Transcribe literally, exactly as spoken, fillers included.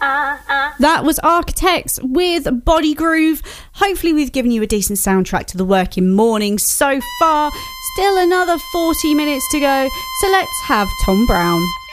That was Architects with Body Groove. Hopefully we've given you a decent soundtrack to the working morning so far. Still another forty minutes to go, so let's have Tom Brown.